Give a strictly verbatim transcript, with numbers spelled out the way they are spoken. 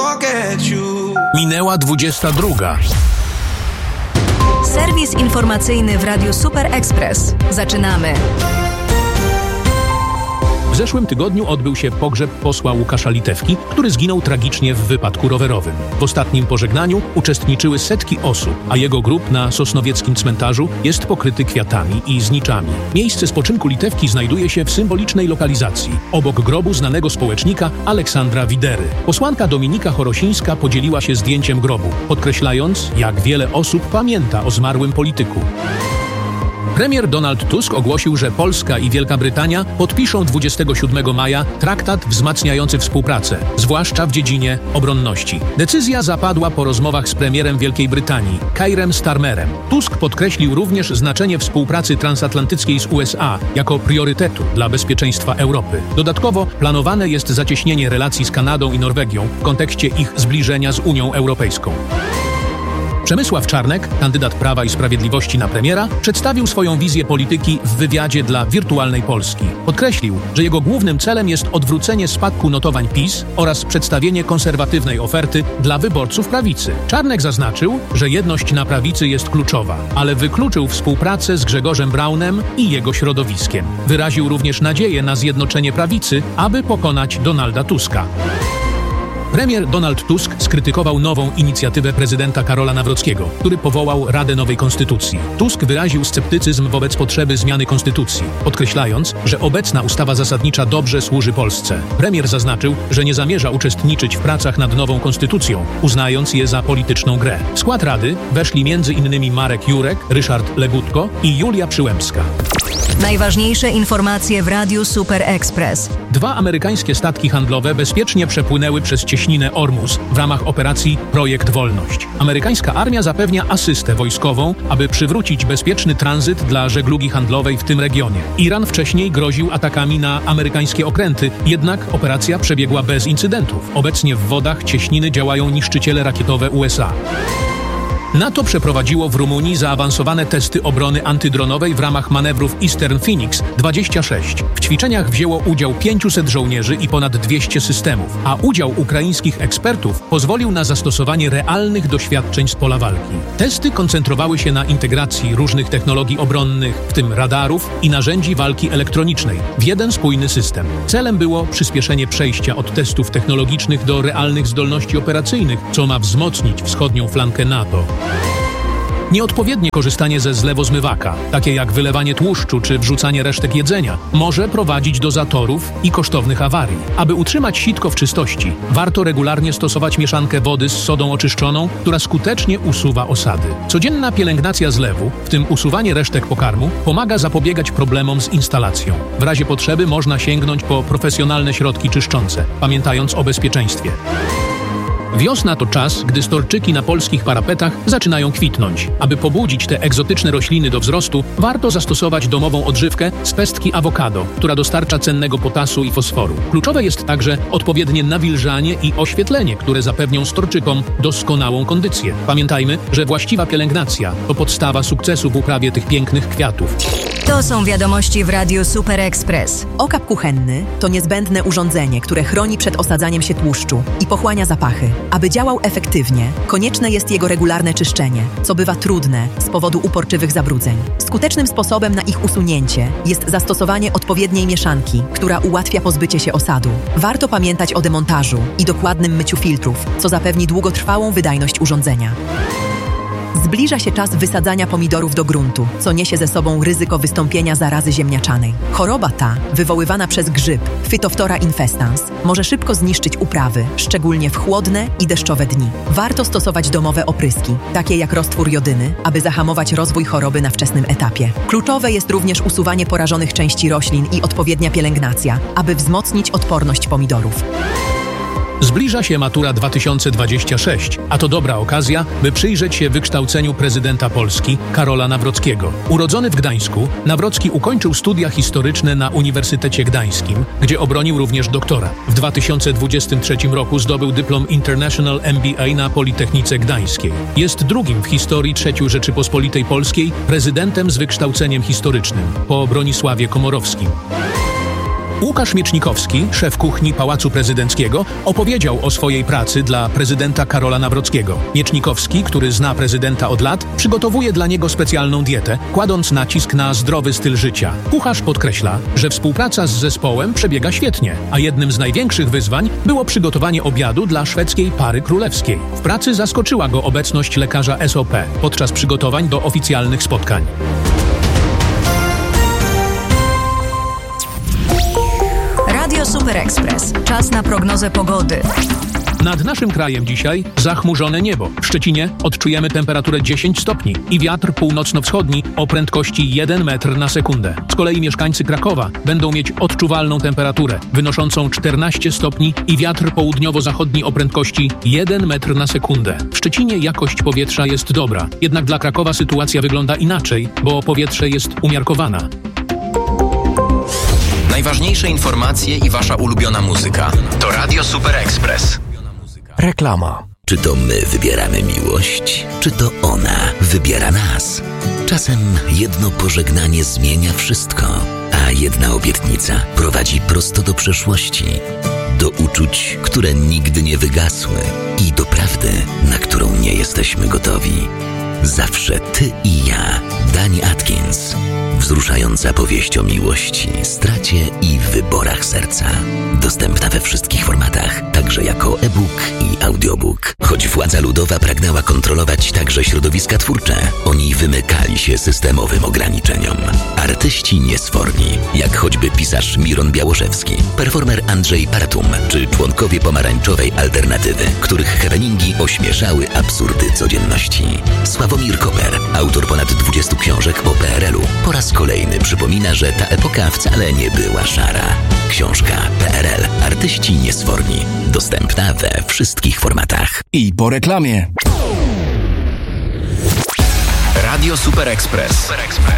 forget you. Minęła dwudziesta druga. Serwis informacyjny w Radiu Super Express. Zaczynamy. W zeszłym tygodniu odbył się pogrzeb posła Łukasza Litewki, który zginął tragicznie w wypadku rowerowym. W ostatnim pożegnaniu uczestniczyły setki osób, a jego grób na sosnowieckim cmentarzu jest pokryty kwiatami i zniczami. Miejsce spoczynku Litewki znajduje się w symbolicznej lokalizacji, obok grobu znanego społecznika Aleksandra Widery. Posłanka Dominika Chorosińska podzieliła się zdjęciem grobu, podkreślając, jak wiele osób pamięta o zmarłym polityku. Premier Donald Tusk ogłosił, że Polska i Wielka Brytania podpiszą dwudziestego siódmego maja traktat wzmacniający współpracę, zwłaszcza w dziedzinie obronności. Decyzja zapadła po rozmowach z premierem Wielkiej Brytanii, Keirem Starmerem. Tusk podkreślił również znaczenie współpracy transatlantyckiej z U S A jako priorytetu dla bezpieczeństwa Europy. Dodatkowo planowane jest zacieśnienie relacji z Kanadą i Norwegią w kontekście ich zbliżenia z Unią Europejską. Przemysław Czarnek, kandydat Prawa i Sprawiedliwości na premiera, przedstawił swoją wizję polityki w wywiadzie dla Wirtualnej Polski. Podkreślił, że jego głównym celem jest odwrócenie spadku notowań PiS oraz przedstawienie konserwatywnej oferty dla wyborców prawicy. Czarnek zaznaczył, że jedność na prawicy jest kluczowa, ale wykluczył współpracę z Grzegorzem Braunem i jego środowiskiem. Wyraził również nadzieję na zjednoczenie prawicy, aby pokonać Donalda Tuska. Premier Donald Tusk skrytykował nową inicjatywę prezydenta Karola Nawrockiego, który powołał Radę Nowej Konstytucji. Tusk wyraził sceptycyzm wobec potrzeby zmiany konstytucji, podkreślając, że obecna ustawa zasadnicza dobrze służy Polsce. Premier zaznaczył, że nie zamierza uczestniczyć w pracach nad nową konstytucją, uznając je za polityczną grę. W skład Rady weszli między innymi Marek Jurek, Ryszard Legutko i Julia Przyłębska. Najważniejsze informacje w Radiu Super Express. Dwa amerykańskie statki handlowe bezpiecznie przepłynęły przez cieśninę Ormus w ramach operacji Projekt Wolność. Amerykańska armia zapewnia asystę wojskową, aby przywrócić bezpieczny tranzyt dla żeglugi handlowej w tym regionie. Iran wcześniej groził atakami na amerykańskie okręty, jednak operacja przebiegła bez incydentów. Obecnie w wodach cieśniny działają niszczyciele rakietowe U S A. NATO przeprowadziło w Rumunii zaawansowane testy obrony antydronowej w ramach manewrów Eastern Phoenix dwadzieścia sześć. W ćwiczeniach wzięło udział pięciuset żołnierzy i ponad dwieście systemów, a udział ukraińskich ekspertów pozwolił na zastosowanie realnych doświadczeń z pola walki. Testy koncentrowały się na integracji różnych technologii obronnych, w tym radarów i narzędzi walki elektronicznej, w jeden spójny system. Celem było przyspieszenie przejścia od testów technologicznych do realnych zdolności operacyjnych, co ma wzmocnić wschodnią flankę NATO. Nieodpowiednie korzystanie ze zlewozmywaka, takie jak wylewanie tłuszczu czy wrzucanie resztek jedzenia, może prowadzić do zatorów i kosztownych awarii. Aby utrzymać sitko w czystości, warto regularnie stosować mieszankę wody z sodą oczyszczoną, która skutecznie usuwa osady. Codzienna pielęgnacja zlewu, w tym usuwanie resztek pokarmu, pomaga zapobiegać problemom z instalacją. W razie potrzeby można sięgnąć po profesjonalne środki czyszczące, pamiętając o bezpieczeństwie. Wiosna to czas, gdy storczyki na polskich parapetach zaczynają kwitnąć. Aby pobudzić te egzotyczne rośliny do wzrostu, warto zastosować domową odżywkę z pestki awokado, która dostarcza cennego potasu i fosforu. Kluczowe jest także odpowiednie nawilżanie i oświetlenie, które zapewnią storczykom doskonałą kondycję. Pamiętajmy, że właściwa pielęgnacja to podstawa sukcesu w uprawie tych pięknych kwiatów. To są wiadomości w Radiu Super Express. Okap kuchenny to niezbędne urządzenie, które chroni przed osadzaniem się tłuszczu i pochłania zapachy. Aby działał efektywnie, konieczne jest jego regularne czyszczenie, co bywa trudne z powodu uporczywych zabrudzeń. Skutecznym sposobem na ich usunięcie jest zastosowanie odpowiedniej mieszanki, która ułatwia pozbycie się osadu. Warto pamiętać o demontażu i dokładnym myciu filtrów, co zapewni długotrwałą wydajność urządzenia. Zbliża się czas wysadzania pomidorów do gruntu, co niesie ze sobą ryzyko wystąpienia zarazy ziemniaczanej. Choroba ta, wywoływana przez grzyb Phytophthora infestans, może szybko zniszczyć uprawy, szczególnie w chłodne i deszczowe dni. Warto stosować domowe opryski, takie jak roztwór jodyny, aby zahamować rozwój choroby na wczesnym etapie. Kluczowe jest również usuwanie porażonych części roślin i odpowiednia pielęgnacja, aby wzmocnić odporność pomidorów. Zbliża się matura dwa tysiące dwudziesta szósty, a to dobra okazja, by przyjrzeć się wykształceniu prezydenta Polski Karola Nawrockiego. Urodzony w Gdańsku, Nawrocki ukończył studia historyczne na Uniwersytecie Gdańskim, gdzie obronił również doktora. W dwa tysiące dwudziestym trzecim roku zdobył dyplom International M B A na Politechnice Gdańskiej. Jest drugim w historii trzeciej Rzeczypospolitej Polskiej prezydentem z wykształceniem historycznym, po Bronisławie Komorowskim. Łukasz Miecznikowski, szef kuchni Pałacu Prezydenckiego, opowiedział o swojej pracy dla prezydenta Karola Nawrockiego. Miecznikowski, który zna prezydenta od lat, przygotowuje dla niego specjalną dietę, kładąc nacisk na zdrowy styl życia. Kucharz podkreśla, że współpraca z zespołem przebiega świetnie, a jednym z największych wyzwań było przygotowanie obiadu dla szwedzkiej pary królewskiej. W pracy zaskoczyła go obecność lekarza S O P podczas przygotowań do oficjalnych spotkań. Radio Super Express. Czas na prognozę pogody. Nad naszym krajem dzisiaj zachmurzone niebo. W Szczecinie odczujemy temperaturę dziesięć stopni i wiatr północno-wschodni o prędkości jeden metr na sekundę. Z kolei mieszkańcy Krakowa będą mieć odczuwalną temperaturę wynoszącą czternaście stopni i wiatr południowo-zachodni o prędkości jeden metr na sekundę. W Szczecinie jakość powietrza jest dobra, jednak dla Krakowa sytuacja wygląda inaczej, bo powietrze jest umiarkowana. Najważniejsze informacje i wasza ulubiona muzyka to Radio Super Express. Reklama. Czy to my wybieramy miłość, czy to ona wybiera nas? Czasem jedno pożegnanie zmienia wszystko, a jedna obietnica prowadzi prosto do przeszłości, do uczuć, które nigdy nie wygasły i do prawdy, na którą nie jesteśmy gotowi. Zawsze ty i ja. Dani Atkins. Wzruszająca powieść o miłości, stracie i wyborach serca. Dostępna we wszystkich formatach, także jako e-book i audiobook. Choć władza ludowa pragnęła kontrolować także środowiska twórcze, oni wymykali się systemowym ograniczeniom. Artyści niesforni, jak choćby pisarz Miron Białoszewski, performer Andrzej Partum, czy członkowie pomarańczowej alternatywy, których happeningi ośmieszały absurdy codzienności. Sławomir Koper, autor ponad dwudziestu książek o P R L u, po raz kolejny przypomina, że ta epoka wcale nie była szara. Książka P R L. Artyści niesforni. Dostępna we wszystkich formatach. I po reklamie. Radio Super Express.